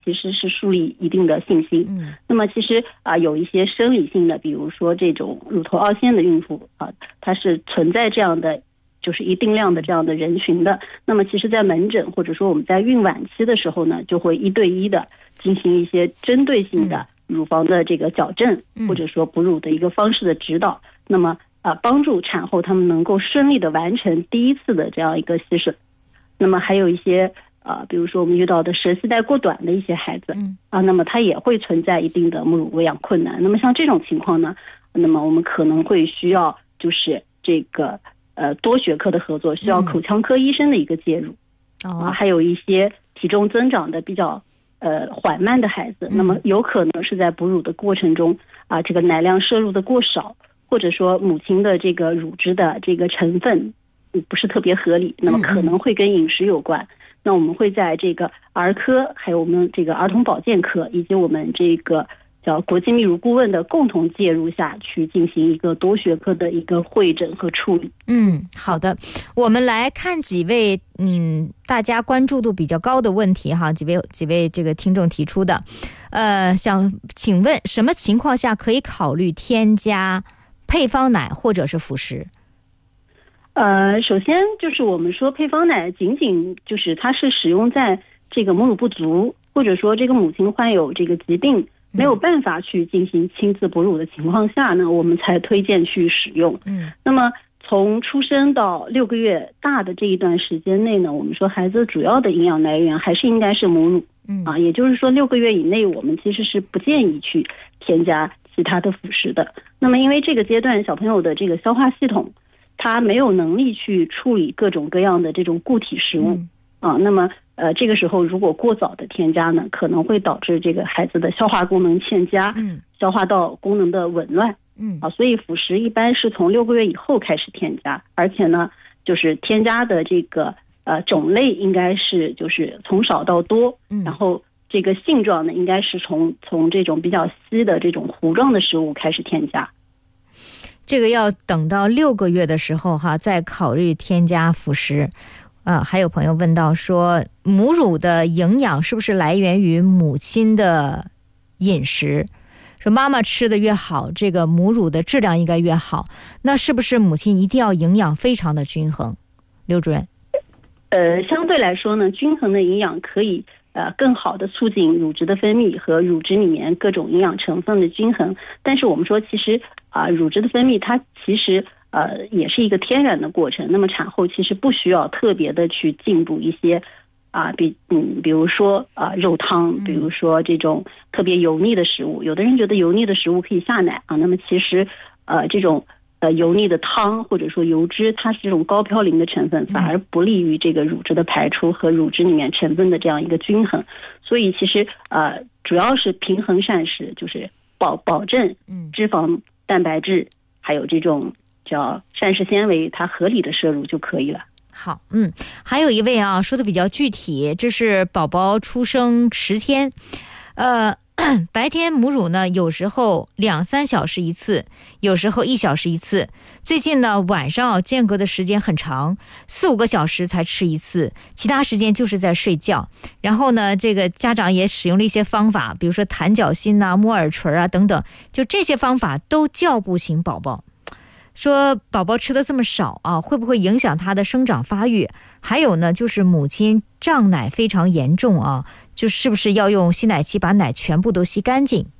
其实是树立一定的信心。那么其实有一些生理性的，比如说这种乳头凹陷的孕妇它是存在这样的就是一定量的这样的人群的。那么其实在门诊或者说我们在孕晚期的时候呢，就会1对1的进行一些针对性的乳房的这个矫正，或者说哺乳的一个方式的指导，那么帮助产后他们能够顺利的完成第一次的这样一个吸吮。那么还有一些比如说我们遇到的舌系带过短的一些孩子那么他也会存在一定的母乳喂养困难。那么像这种情况呢，那么我们可能会需要就是这个多学科的合作，需要口腔科医生的一个介入。还有一些体重增长的比较缓慢的孩子，那么有可能是在哺乳的过程中这个奶量摄入的过少，或者说母亲的这个乳汁的这个成分不是特别合理，那么可能会跟饮食有关。那我们会在这个儿科还有我们这个儿童保健科以及我们这个叫国际泌乳顾问的共同介入下去进行一个多学科的一个会诊和处理。 好的，我们来看几位大家关注度比较高的问题哈，几位这个听众提出的想请问什么情况下可以考虑添加配方奶或者是辅食？ 首先就是我们说配方奶仅仅就是它是使用在这个母乳不足，或者说这个母亲患有这个疾病没有办法去进行亲自哺乳的情况下呢，我们才推荐去使用。那么从出生到6个月大的这一段时间内呢，我们说孩子主要的营养来源还是应该是母乳也就是说6个月以内我们其实是不建议去添加其他的辅食的。那么因为这个阶段小朋友的这个消化系统他没有能力去处理各种各样的这种固体食物那么这个时候如果过早的添加呢，可能会导致这个孩子的消化功能欠佳，消化道功能的紊乱所以辅食一般是从6个月以后开始添加，而且呢就是添加的这个种类应该是就是从少到多，然后这个性状呢应该是从这种比较稀的这种糊状的食物开始添加。 这个要等到6个月的时候再考虑添加辅食。还有朋友问到说，母乳的营养是不是来源于母亲的饮食？说妈妈吃的越好，这个母乳的质量应该越好，那是不是母亲一定要营养非常的均衡？刘主任。 相对来说呢，均衡的营养可以更好的促进乳汁的分泌和乳汁里面各种营养成分的均衡。但是我们说其实乳汁的分泌它其实也是一个天然的过程，那么产后其实不需要特别的去进补一些比如说肉汤，比如说这种特别油腻的食物。有的人觉得油腻的食物可以下奶那么其实这种油腻的汤或者说油脂，它是这种高嘌呤的成分，反而不利于这个乳汁的排出和乳汁里面成分的这样一个均衡。所以其实主要是平衡膳食，就是保证脂肪、蛋白质还有这种叫膳食纤维它合理的摄入就可以了。 好，还有一位说的比较具体，这是宝宝出生10天，白天母乳呢有时候2-3小时一次，有时候1小时一次，最近呢晚上间隔的时间很长，4-5个小时才吃一次，其他时间就是在睡觉。然后呢这个家长也使用了一些方法，比如说弹脚心摸耳垂等等，就这些方法都叫不醒宝宝。说宝宝吃的这么少会不会影响他的生长发育？还有呢就是母亲胀奶非常严重就是不是要用吸奶器把奶全部都吸干净？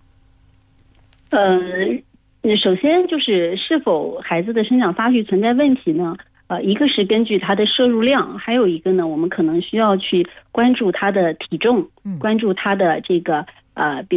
首先就是是否孩子的生长发育存在问题呢？一个是根据他的摄入量，还有一个呢我们可能需要去关注他的体重，关注他的这个